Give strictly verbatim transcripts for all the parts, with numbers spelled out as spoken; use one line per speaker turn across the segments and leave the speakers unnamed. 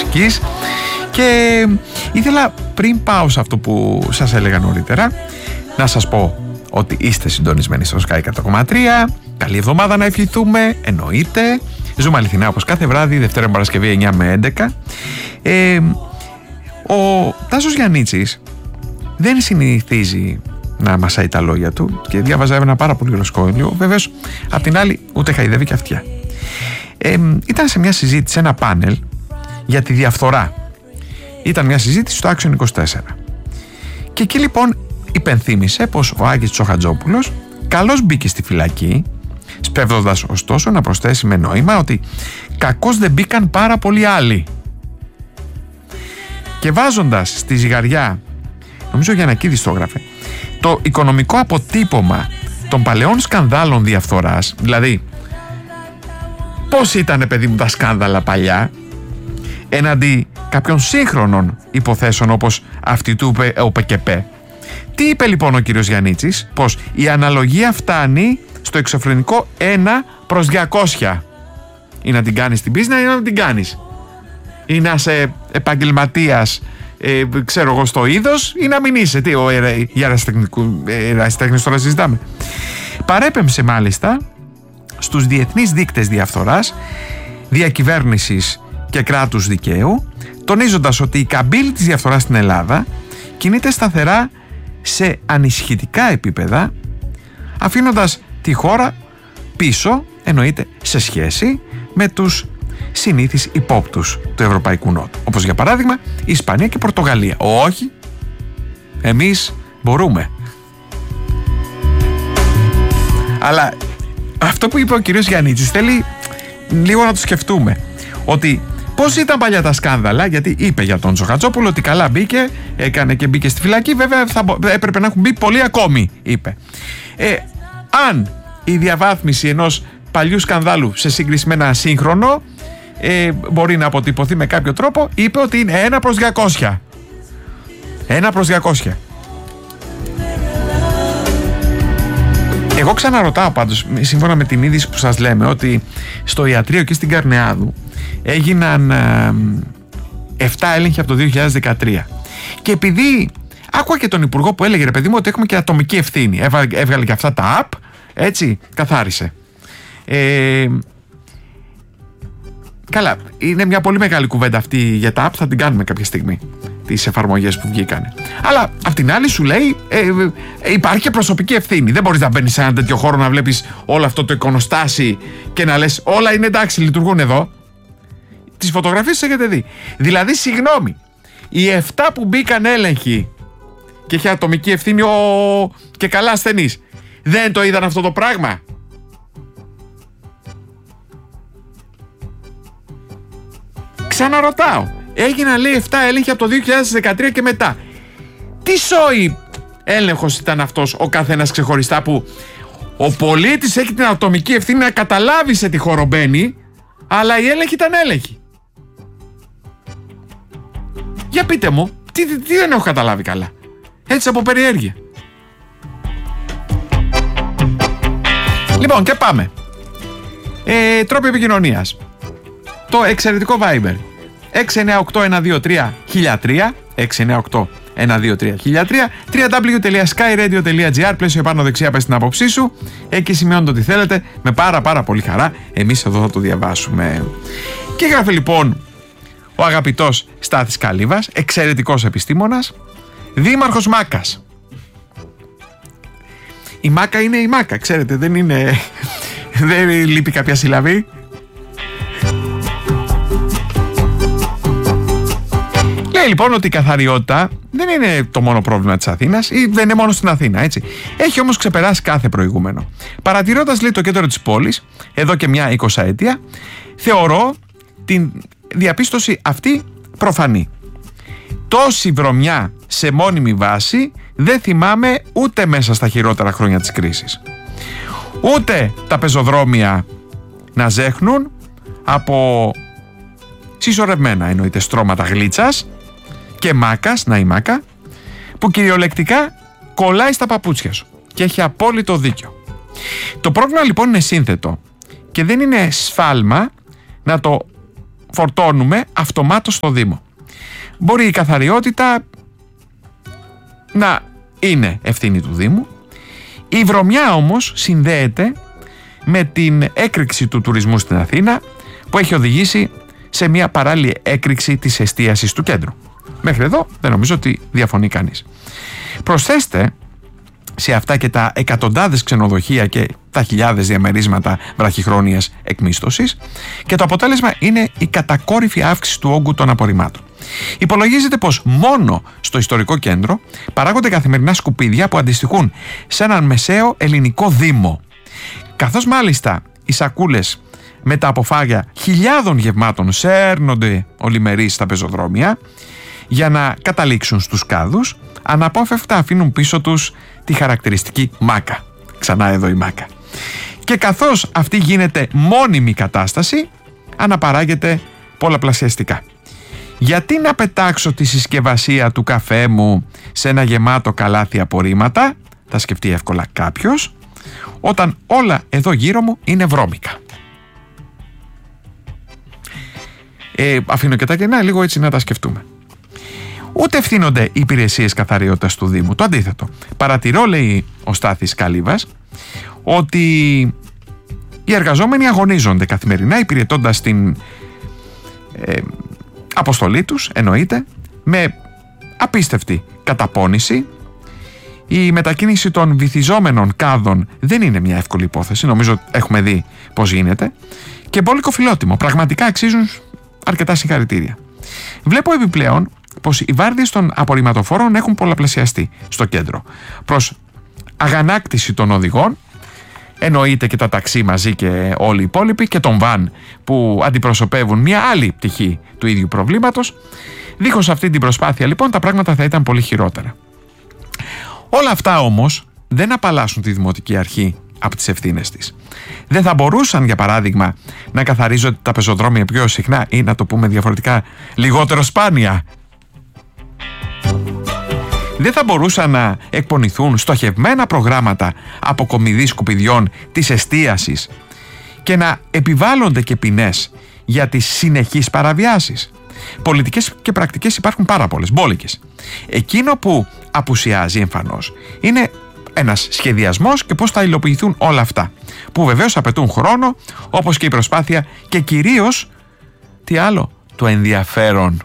μουσικής. Και ήθελα πριν πάω σε αυτό που σας έλεγα νωρίτερα να σας πω ότι είστε συντονισμένοι στο Sky εκατό κόμμα τρία. Καλή εβδομάδα να ευχηθούμε, εννοείται. Ζούμε αληθινά όπως κάθε βράδυ, Δευτέρα με Παρασκευή εννιά με έντεκα. Ε, ο Τάσος Γιαννίτσης δεν συνηθίζει να μασάει τα λόγια του και διάβαζα ένα πάρα πολύ ωραίο σχόλιο. Βεβαίως, απ' την άλλη, ούτε χαϊδεύει και αυτιά. Ε, ήταν σε μια συζήτηση, ένα πάνελ για τη διαφθορά. Ήταν μια συζήτηση στο Action είκοσι τέσσερα. Και εκεί λοιπόν υπενθύμησε πως ο Άκης Τσοχατζόπουλος καλώς μπήκε στη φυλακή, σπέβδοντας ωστόσο να προσθέσει με νόημα ότι κακώς δεν μπήκαν πάρα πολλοί άλλοι. Και βάζοντας στη ζυγαριά, νομίζω ο Γιαννακίδης το έγραφε, το οικονομικό αποτύπωμα των παλαιών σκανδάλων διαφθοράς, δηλαδή πώς ήταν, παιδί μου, τα σκάνδαλα παλιά, έναντι κάποιων σύγχρονων υποθέσεων όπως αυτή του ο ΠΚΠ. Τι είπε λοιπόν ο κύριος Γιαννίτσης? Πως η αναλογία φτάνει στο εξωφρενικό ένα προς διακόσια. Ή να την κάνεις την πίσνα ή να την κάνεις. Ή να είσαι επαγγελματίας, ε, ξέρω εγώ, στο είδος, ή να μην είσαι. Τι, ο ερασιτέχνης τώρα συζητάμε. Παρέπεμψε μάλιστα στους διεθνείς δείκτες διαφθοράς, διακυβέρνησης και κράτους δικαίου, τονίζοντας ότι η καμπύλη της διαφθοράς στην Ελλάδα κινείται σταθερά σε ανησυχητικά επίπεδα, αφήνοντας τη χώρα πίσω, εννοείται, σε σχέση με τους συνήθεις υπόπτους του Ευρωπαϊκού Νότου, όπως για παράδειγμα η Ισπανία και η Πορτογαλία. Όχι, εμείς μπορούμε. Αλλά αυτό που είπε ο κύριος Γιαννίτσης θέλει λίγο να το σκεφτούμε, ότι πώς ήταν παλιά τα σκάνδαλα, γιατί είπε για τον Τσοχατζόπουλο ότι καλά μπήκε, έκανε και μπήκε στη φυλακή, βέβαια θα, έπρεπε να έχουν μπει πολλοί ακόμη, είπε. Ε, αν η διαβάθμιση ενός παλιού σκανδάλου σε σύγκριση με ένα σύγχρονο ε, μπορεί να αποτυπωθεί με κάποιο τρόπο, είπε ότι είναι ένα προς διακόσια. ένα προς διακόσια. Εγώ ξαναρωτάω πάντως, σύμφωνα με την είδηση που σας λέμε, ότι στο ιατρείο και στην Καρνεάδου έγιναν ε, επτά έλεγχοι από το δύο χιλιάδες δεκατρία. Και επειδή άκουγα και τον υπουργό που έλεγε, ρε παιδί μου, ότι έχουμε και ατομική ευθύνη, έβγαλε, έβγαλε και αυτά τα app, έτσι, καθάρισε. Ε, καλά, είναι μια πολύ μεγάλη κουβέντα αυτή για τα app, θα την κάνουμε κάποια στιγμή, τις εφαρμογές που βγήκανε. Αλλά απ' την άλλη σου λέει ε, ε, υπάρχει και προσωπική ευθύνη. Δεν μπορείς να μπαίνεις σε ένα τέτοιο χώρο να βλέπεις όλο αυτό το εικονοστάσι και να λες όλα είναι εντάξει, λειτουργούν εδώ. Τις φωτογραφίες τις έχετε δει. Δηλαδή, συγγνώμη, οι εφτά που μπήκαν έλεγχοι και είχε ατομική ευθύνη ο... και καλά ασθενής, δεν το είδαν αυτό το πράγμα? Ξαναρωτάω. Έγιναν, λέει, εφτά έλεγχοι από το δύο χιλιάδες δεκατρία και μετά. Τι σόι έλεγχος ήταν αυτός ο καθένας ξεχωριστά, που ο πολίτης έχει την ατομική ευθύνη να καταλάβει σε τι χώρο μπαίνει, αλλά η έλεγχη ήταν έλεγχη? Για πείτε μου, τι, τι, τι δεν έχω καταλάβει καλά, έτσι από περιέργεια. Λοιπόν, και πάμε. Ε, τρόποι επικοινωνίας. Το εξαιρετικό Viber έξι εννιά οκτώ ένα δύο τρία χίλια τρία, έξι εννιά οκτώ ένα δύο τρία χίλια τρία, double-u double-u double-u τελεία sky radio τελεία gr, πλαίσιο επάνω δεξιά, πες την άποψή σου, εκεί σημειώνετε ό,τι θέλετε, με πάρα πάρα πολύ χαρά εμείς εδώ θα το διαβάσουμε. Και γράφει λοιπόν ο αγαπητός Στάθης Καλύβας, εξαιρετικός επιστήμονας, δήμαρχος Μάκας. Η Μάκα είναι η Μάκα, ξέρετε, δεν είναι, δεν λείπει κάποια συλλαβή. Λέει λοιπόν ότι η καθαριότητα δεν είναι το μόνο πρόβλημα της Αθήνας, ή δεν είναι μόνο στην Αθήνα, έτσι. Έχει όμως ξεπεράσει κάθε προηγούμενο. Παρατηρώντας, λέει, το κέντρο της πόλης, εδώ και μια εικοσαετία, θεωρώ την διαπίστωση αυτή προφανή. Τόση βρωμιά σε μόνιμη βάση δεν θυμάμαι ούτε μέσα στα χειρότερα χρόνια της κρίσης. Ούτε τα πεζοδρόμια να ζέχνουν από συσσωρευμένα, εννοείται, στρώματα γλίτσας και μάκας, να η μάκα, που κυριολεκτικά κολλάει στα παπούτσια σου. Και έχει απόλυτο δίκιο. Το πρόβλημα λοιπόν είναι σύνθετο και δεν είναι σφάλμα να το φορτώνουμε αυτομάτως στο Δήμο. Μπορεί η καθαριότητα να είναι ευθύνη του Δήμου. Η βρωμιά όμως συνδέεται με την έκρηξη του τουρισμού στην Αθήνα, που έχει οδηγήσει σε μια παράλληλη έκρηξη της εστίασης του κέντρου. Μέχρι εδώ δεν νομίζω ότι διαφωνεί κανείς. Προσθέστε σε αυτά και τα εκατοντάδες ξενοδοχεία και τα χιλιάδες διαμερίσματα βραχυχρόνιας εκμίσθωσης, και το αποτέλεσμα είναι η κατακόρυφη αύξηση του όγκου των απορριμμάτων. Υπολογίζεται πως μόνο στο ιστορικό κέντρο παράγονται καθημερινά σκουπίδια που αντιστοιχούν σε έναν μεσαίο ελληνικό δήμο. Καθώς μάλιστα οι σακούλες με τα αποφάγια χιλιάδων γευμάτων σέρνονται ολημερείς στα πεζοδρόμια για να καταλήξουν στους κάδους, αναπόφευκτα αφήνουν πίσω τους τη χαρακτηριστική μάκα. Ξανά εδώ η μάκα. Και καθώς αυτή γίνεται μόνιμη κατάσταση, αναπαράγεται πολλαπλασιαστικά. Γιατί να πετάξω τη συσκευασία του καφέ μου σε ένα γεμάτο καλάθι απορρίμματα, θα σκεφτεί εύκολα κάποιος, όταν όλα εδώ γύρω μου είναι βρώμικα. Ε, αφήνω και τα κενά λίγο έτσι να τα σκεφτούμε. Ούτε ευθύνονται οι υπηρεσίες καθαριότητας του Δήμου. Το αντίθετο. Παρατηρώ, λέει ο Στάθης Καλύβας, ότι οι εργαζόμενοι αγωνίζονται καθημερινά υπηρετώντας την ε, αποστολή τους, εννοείται, με απίστευτη καταπώνηση. Η μετακίνηση των βυθιζόμενων κάδων δεν είναι μια εύκολη υπόθεση. Νομίζω έχουμε δει πώς γίνεται. Και μπόλικο φιλότιμο. Πραγματικά αξίζουν αρκετά συγχαρητήρια. Βλέπω επιπλέον πως οι βάρδιες των απορριμματοφόρων έχουν πολλαπλασιαστεί στο κέντρο. Προς αγανάκτηση των οδηγών, εννοείται και τα ταξί μαζί και όλοι οι υπόλοιποι, και τον βαν που αντιπροσωπεύουν μια άλλη πτυχή του ίδιου προβλήματος. Δίχως αυτή την προσπάθεια λοιπόν τα πράγματα θα ήταν πολύ χειρότερα. Όλα αυτά όμως δεν απαλλάσσουν τη Δημοτική Αρχή από τις ευθύνες της. Δεν θα μπορούσαν, για παράδειγμα, να καθαρίζονται τα πεζοδρόμια πιο συχνά, ή να το πούμε διαφορετικά, λιγότερο σπάνια? Δεν θα μπορούσαν να εκπονηθούν στοχευμένα προγράμματα αποκομιδής σκουπιδιών της εστίασης και να επιβάλλονται και ποινές για τις συνεχείς παραβιάσεις? Πολιτικές και πρακτικές υπάρχουν πάρα πολλές, μπόλικες. Εκείνο που απουσιάζει εμφανώς είναι ένας σχεδιασμός και πώς θα υλοποιηθούν όλα αυτά, που βεβαίως απαιτούν χρόνο, όπως και η προσπάθεια και κυρίως, τι άλλο, το ενδιαφέρον.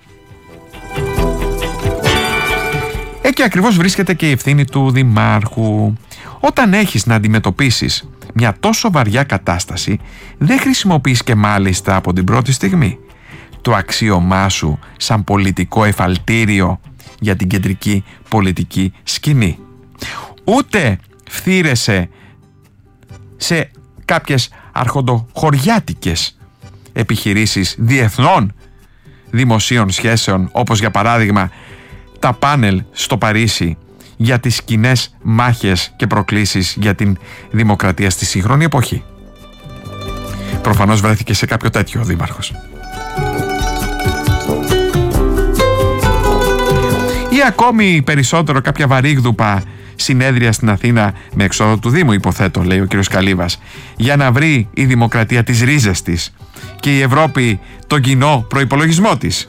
Εκεί ακριβώς βρίσκεται και η ευθύνη του Δημάρχου. Όταν έχεις να αντιμετωπίσεις μια τόσο βαριά κατάσταση, δεν χρησιμοποιείς και μάλιστα από την πρώτη στιγμή το αξίωμά σου σαν πολιτικό εφαλτήριο για την κεντρική πολιτική σκηνή. Ούτε φθήρεσαι σε κάποιες αρχοντοχωριάτικες επιχειρήσεις διεθνών δημοσίων σχέσεων, όπως για παράδειγμα τα πάνελ στο Παρίσι για τις κοινές μάχες και προκλήσεις για την δημοκρατία στη σύγχρονη εποχή. Προφανώς βρέθηκε σε κάποιο τέτοιο ο Δήμαρχος. Ή ακόμη περισσότερο κάποια βαρύγδουπα συνέδρια στην Αθήνα με εξόδο του Δήμου, υποθέτω, λέει ο κ. Καλύβας, για να βρει η δημοκρατία τις ρίζες της και η Ευρώπη τον κοινό προϋπολογισμό της.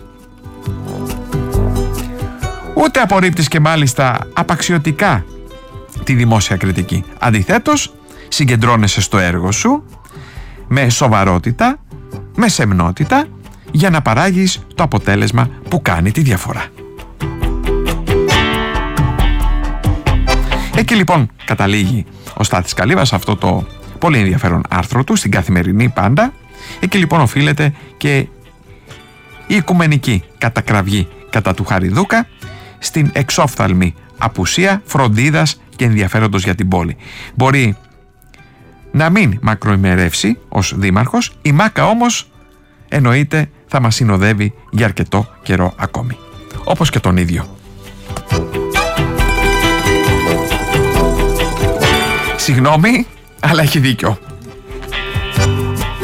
Ούτε απορρίπτεις και μάλιστα απαξιωτικά τη δημόσια κριτική. Αντιθέτως, συγκεντρώνεσαι στο έργο σου με σοβαρότητα, με σεμνότητα, για να παράγεις το αποτέλεσμα που κάνει τη διαφορά. Εκεί λοιπόν καταλήγει ο Στάθης Καλύβας, αυτό το πολύ ενδιαφέρον άρθρο του στην Καθημερινή πάντα. Εκεί λοιπόν οφείλεται και η οικουμενική κατακραυγή κατά του Χαριδούκα στην εξόφθαλμη απουσία φροντίδας και ενδιαφέροντος για την πόλη. Μπορεί να μην μακροημερεύσει ως δήμαρχος, η μάκα όμως εννοείται θα μας συνοδεύει για αρκετό καιρό ακόμη, όπως και τον ίδιο. Συγγνώμη, αλλά έχει δίκιο.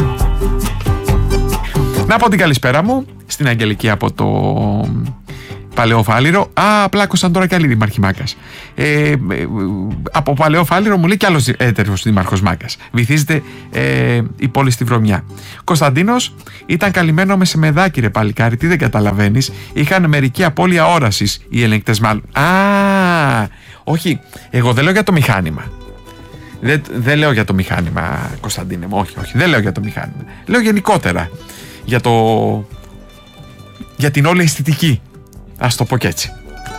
Να πω την καλησπέρα μου στην Αγγελική από το Παλαιό Φάληρο. Α, πλάκωσαν τώρα κι άλλοι δήμαρχοι Μάκας. Ε, ε, από Παλαιό Φάληρο μου λέει κι άλλος έτερος δήμαρχος Μάκας. Βυθίζεται ε, η πόλη στη βρωμιά. Κωνσταντίνος, ήταν καλυμμένο με σεμεδάκι ρε παλικάρι, τι δεν καταλαβαίνεις. Είχαν μερική απώλεια όρασης οι ελεγκτές μάλλον. Α, όχι, εγώ δεν λέω για το μηχάνημα. Δεν, δεν λέω για το μηχάνημα, Κωνσταντίνε μου, όχι, όχι, δεν λέω για το μηχάνημα. Λέω γενικότερα για το... για την όλη αισθητική. Ας το πω και έτσι.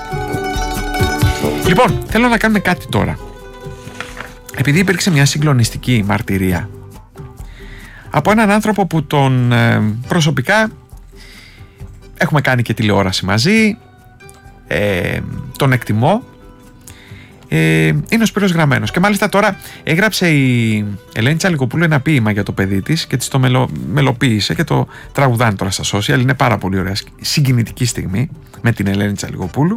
Λοιπόν, θέλω να κάνουμε κάτι τώρα. Επειδή υπήρξε μια συγκλονιστική μαρτυρία από έναν άνθρωπο που τον ε, προσωπικά έχουμε κάνει και τηλεόραση μαζί, ε, τον εκτιμώ, ε, είναι ο Σπύρος Γραμμένος και μάλιστα τώρα έγραψε η Ελένη Τσαλικοπούλου ένα ποίημα για το παιδί της και της το μελο, μελοποίησε και το τραγουδάνε τώρα στα social. Είναι πάρα πολύ ωραία, συγκινητική στιγμή με την Ελένη Τσαλικοπούλου.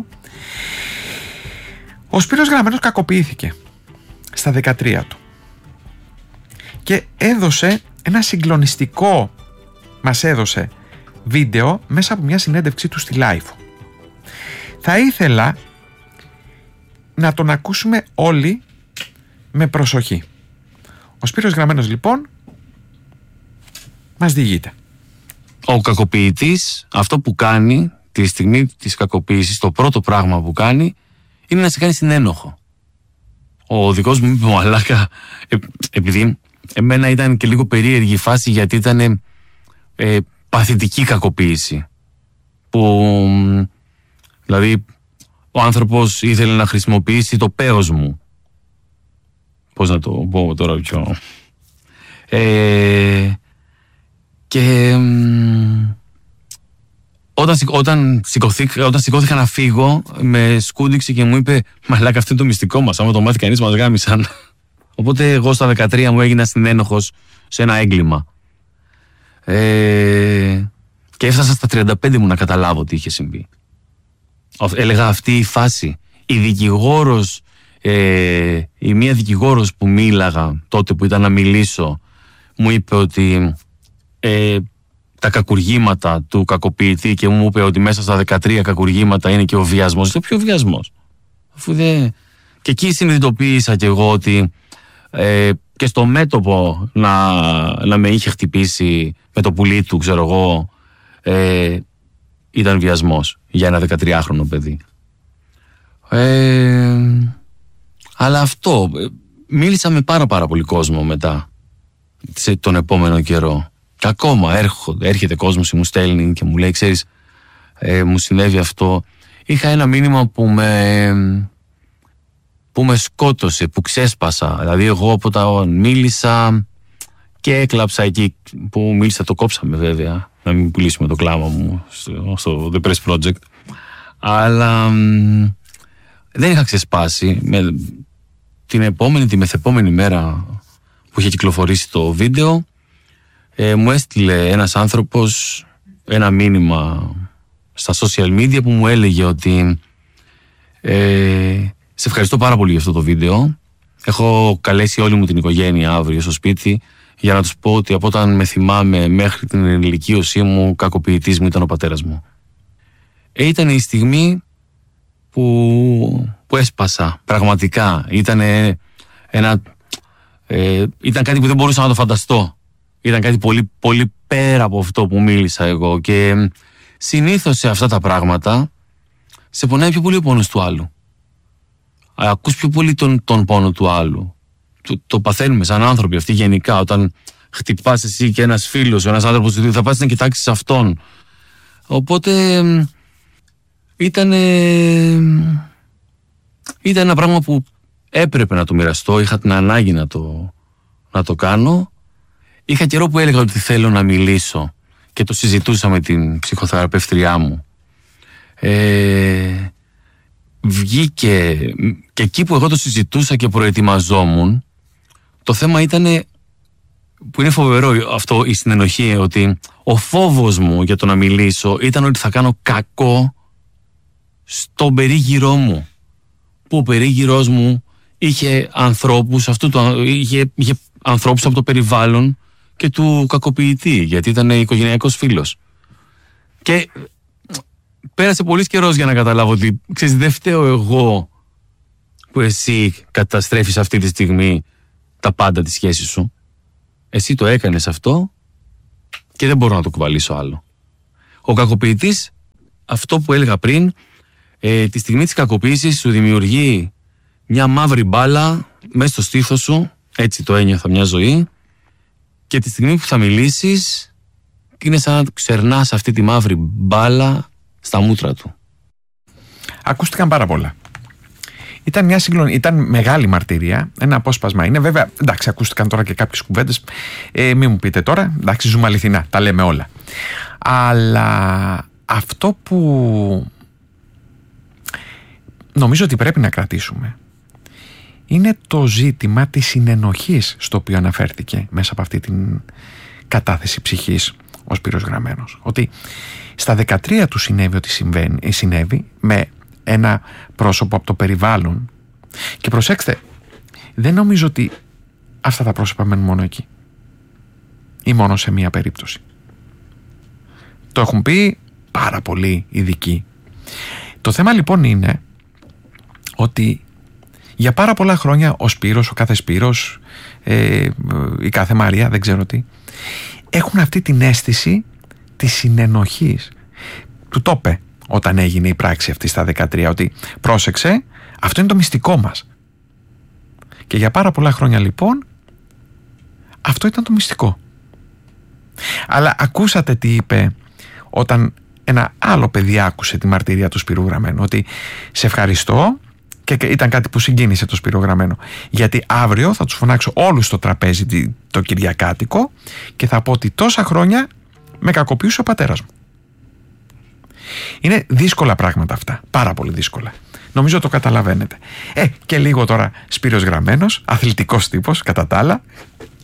Ο Σπύρος Γραμμένος κακοποιήθηκε στα δεκατρία του και έδωσε ένα συγκλονιστικό, μας έδωσε βίντεο μέσα από μια συνέντευξή του στη Live. Θα ήθελα να τον ακούσουμε όλοι με προσοχή. Ο Σπύρος Γραμμένος λοιπόν μας διηγείται.
Ο κακοποιητής αυτό που κάνει τη στιγμή της κακοποίησης, το πρώτο πράγμα που κάνει είναι να σε κάνει συνένοχο. Ο δικός μου είπε μαλάκα, ε, επειδή εμένα ήταν και λίγο περίεργη η φάση γιατί ήταν ε, παθητική κακοποίηση που δηλαδή ο άνθρωπος ήθελε να χρησιμοποιήσει το πέος μου. Πώς να το πω τώρα πιο... Ε, και όταν, όταν, σηκωθήκα, όταν σηκώθηκα να φύγω, με σκούντιξε και μου είπε «Μαλάκα, αυτό είναι το μυστικό μας, άμα το μάθει κανείς μας γάμισαν». Οπότε εγώ στα δεκατρία μου έγινα συνένοχος σε ένα έγκλημα. Ε, και έφτασα στα τριάντα πέντε μου να καταλάβω τι είχε συμβεί. Έλεγα αυτή η φάση, η δικηγόρος, ε, η μία δικηγόρος που μίλαγα τότε που ήταν να μιλήσω, μου είπε ότι ε, τα κακουργήματα του κακοποιητή και μου είπε ότι μέσα στα δεκατρία κακουργήματα είναι και ο βιασμός. Το ποιο βιασμός? Αφού δεν... Και εκεί συνειδητοποίησα κι εγώ ότι ε, και στο μέτωπο να, να με είχε χτυπήσει με το πουλί του, ξέρω εγώ, ε, ήταν βιασμός για ένα δεκατριάχρονο παιδί. Ε, αλλά αυτό, μίλησα με πάρα πάρα πολύ κόσμο μετά, σε τον επόμενο καιρό. Και ακόμα έρχονται, έρχεται κόσμος και μου στέλνει και μου λέει, ξέρεις, ε, μου συνέβη αυτό. Είχα ένα μήνυμα που με, που με σκότωσε, που ξέσπασα. Δηλαδή εγώ από τα μίλησα και έκλαψα εκεί που μίλησα, το κόψαμε βέβαια, να μην πουλήσουμε το κλάμα μου στο, στο The Press Project. Αλλά μ, δεν είχα ξεσπάσει. Με την επόμενη, τη μεθεπόμενη μέρα που είχε κυκλοφορήσει το βίντεο, ε, μου έστειλε ένας άνθρωπος ένα μήνυμα στα social media που μου έλεγε ότι ε, σε ευχαριστώ πάρα πολύ για αυτό το βίντεο. Έχω καλέσει όλη μου την οικογένεια αύριο στο σπίτι για να τους πω ότι από όταν με θυμάμαι μέχρι την ενηλικίωσή μου, κακοποιητής μου ήταν ο πατέρας μου. Ε, ήταν η στιγμή που, που έσπασα πραγματικά. Ήταν ένα, ε, ήταν κάτι που δεν μπορούσα να το φανταστώ. Ήταν κάτι πολύ, πολύ πέρα από αυτό που μίλησα εγώ. Και συνήθως σε αυτά τα πράγματα σε πονάει πιο πολύ ο πόνος του άλλου. Ακούς πιο πολύ τον, τον πόνο του άλλου. Το, το παθαίνουμε σαν άνθρωποι αυτοί γενικά. Όταν χτυπάς εσύ και ένας φίλος, ένας άνθρωπος, θα πας να κοιτάξεις αυτόν. Οπότε ήταν, ήταν ένα πράγμα που έπρεπε να το μοιραστώ. Είχα την ανάγκη να το, να το κάνω. Είχα καιρό που έλεγα ότι θέλω να μιλήσω και το συζητούσα με την ψυχοθεραπεύτριά μου. Ε, βγήκε και εκεί που εγώ το συζητούσα και προετοιμαζόμουν, το θέμα ήταν, που είναι φοβερό αυτό, η συνενοχή, ότι ο φόβος μου για το να μιλήσω ήταν ότι θα κάνω κακό στον περίγυρό μου, που ο περίγυρός μου είχε ανθρώπους, αυτού το, είχε, είχε ανθρώπους από το περιβάλλον και του κακοποιητή, γιατί ήταν οικογενειακός φίλος. Και πέρασε πολύς καιρός για να καταλάβω ότι, ξέρεις, δεν φταίω εγώ που εσύ καταστρέφεις αυτή τη στιγμή τα πάντα τη σχέση σου. Εσύ το έκανες αυτό και δεν μπορώ να το κουβαλήσω άλλο. Ο κακοποιητής, αυτό που έλεγα πριν, ε, τη στιγμή της κακοποίησης σου δημιουργεί μια μαύρη μπάλα μέσα στο στήθος σου, έτσι το ένιωθα μια ζωή, και τη στιγμή που θα μιλήσεις είναι σαν να ξερνάς αυτή τη μαύρη μπάλα στα μούτρα του.
Ακούστηκαν πάρα πολλά. Ήταν, μια συγκλον... Ήταν μεγάλη μαρτυρία, ένα απόσπασμα είναι. Βέβαια, εντάξει, ακούστηκαν τώρα και κάποιες κουβέντες. Ε, μην μου πείτε τώρα, εντάξει, ζούμε αληθινά, τα λέμε όλα. Αλλά αυτό που νομίζω ότι πρέπει να κρατήσουμε είναι το ζήτημα της συνενοχής στο οποίο αναφέρθηκε μέσα από αυτή την κατάθεση ψυχής ο Σπύρος Γραμμένος. Ότι στα δεκατρία του συνέβη ότι συμβαίνει, συνέβη με ένα πρόσωπο από το περιβάλλον. Και προσέξτε, δεν νομίζω ότι αυτά τα πρόσωπα μένουν μόνο εκεί ή μόνο σε μία περίπτωση. Το έχουν πει πάρα πολλοί ειδικοί. Το θέμα λοιπόν είναι ότι για πάρα πολλά χρόνια ο Σπύρος, ο κάθε Σπύρος, ε, η κάθε Μαρία, δεν ξέρω τι, έχουν αυτή την αίσθηση της συνενοχής. Του το είπε όταν έγινε η πράξη αυτή στα δεκατρία, ότι πρόσεξε, αυτό είναι το μυστικό μας. Και για πάρα πολλά χρόνια λοιπόν αυτό ήταν το μυστικό. Αλλά ακούσατε τι είπε όταν ένα άλλο παιδί άκουσε τη μαρτυρία του Σπύρου Γραμμένου, ότι σε ευχαριστώ, και ήταν κάτι που συγκίνησε το Σπύρο Γραμμένο, γιατί αύριο θα τους φωνάξω όλους στο τραπέζι το Κυριακάτικο και θα πω ότι τόσα χρόνια με κακοποιούσε ο πατέρας μου. Είναι δύσκολα πράγματα αυτά, πάρα πολύ δύσκολα. Νομίζω το καταλαβαίνετε. Ε, και λίγο τώρα Σπύρος Γραμμένος, αθλητικός τύπος κατά τα άλλα,